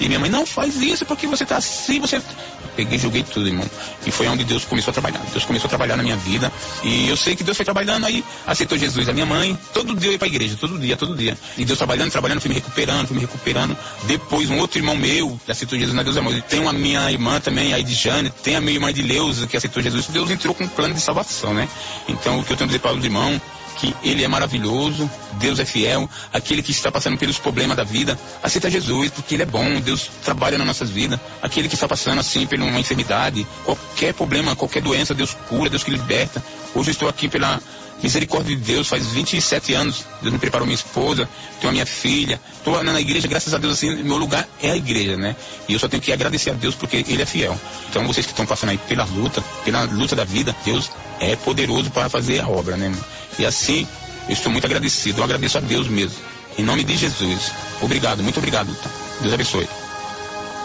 E minha mãe, não faz isso, porque você tá assim, você... Peguei, joguei tudo, irmão. E foi onde Deus começou a trabalhar. Deus começou a trabalhar na minha vida. E eu sei que Deus foi trabalhando, aí aceitou Jesus. A minha mãe, todo dia eu ia pra igreja, todo dia. E Deus trabalhando, fui me recuperando. Depois, um outro irmão meu, que aceitou Jesus na Deus Amor. Tem uma minha irmã também, a Edjane, tem a minha irmã de Leusa, que aceitou Jesus. Deus entrou com um plano de salvação, né? Então, o que eu tenho a dizer para os irmãos, que Ele é maravilhoso, Deus é fiel, aquele que está passando pelos problemas da vida, aceita Jesus, porque Ele é bom, Deus trabalha nas nossas vidas. Aquele que está passando assim por uma enfermidade, qualquer problema, qualquer doença, Deus cura, Deus que liberta. Hoje eu estou aqui pela misericórdia de Deus, faz 27 anos, Deus me preparou minha esposa, tenho a minha filha, estou na igreja, graças a Deus, assim, meu lugar é a igreja, né? E eu só tenho que agradecer a Deus porque Ele é fiel. Então vocês que estão passando aí pela luta da vida, Deus é poderoso para fazer a obra, né? E assim, eu estou muito agradecido, eu agradeço a Deus mesmo. Em nome de Jesus. Obrigado, muito obrigado. Deus abençoe.